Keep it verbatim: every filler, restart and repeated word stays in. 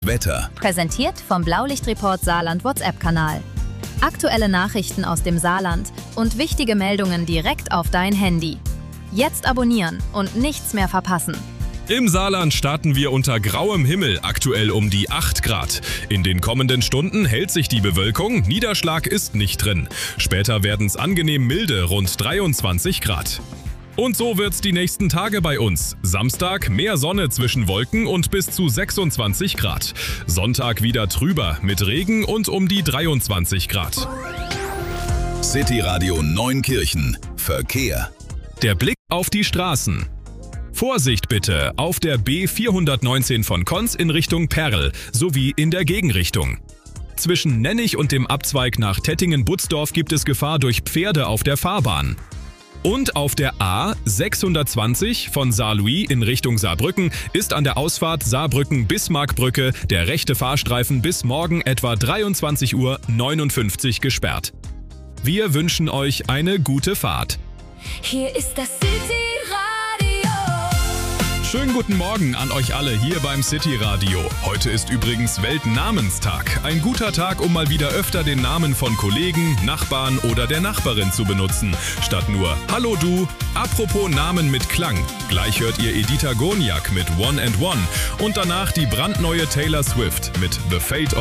Wetter. Präsentiert vom Blaulichtreport Saarland WhatsApp-Kanal. Aktuelle Nachrichten aus dem Saarland und wichtige Meldungen direkt auf dein Handy. Jetzt abonnieren und nichts mehr verpassen. Im Saarland starten wir unter grauem Himmel, aktuell um die acht Grad. In den kommenden Stunden hält sich die Bewölkung, Niederschlag ist nicht drin. Später werden es angenehm milde, rund dreiundzwanzig Grad. Und so wird's die nächsten Tage bei uns. Samstag mehr Sonne zwischen Wolken und bis zu sechsundzwanzig Grad. Sonntag wieder trüber mit Regen und um die dreiundzwanzig Grad. City Radio Neunkirchen. Verkehr. Der Blick auf die Straßen. Vorsicht bitte auf der B vierhundertneunzehn von Konz in Richtung Perl sowie in der Gegenrichtung. Zwischen Nennig und dem Abzweig nach Tettingen-Butzdorf gibt es Gefahr durch Pferde auf der Fahrbahn. Und auf der A sechshundertzwanzig von Saarlouis in Richtung Saarbrücken ist an der Ausfahrt Saarbrücken-Bismarckbrücke der rechte Fahrstreifen bis morgen etwa dreiundzwanzig Uhr neunundfünfzig gesperrt. Wir wünschen euch eine gute Fahrt. Hier ist das City Radio. Schönen guten Morgen an euch alle hier beim City Radio. Heute ist übrigens Weltnamenstag. Ein guter Tag, um mal wieder öfter den Namen von Kollegen, Nachbarn oder der Nachbarin zu benutzen. Statt nur Hallo du. Apropos Namen mit Klang. Gleich hört ihr Edita Goniak mit One and One und danach die brandneue Taylor Swift mit The Fate of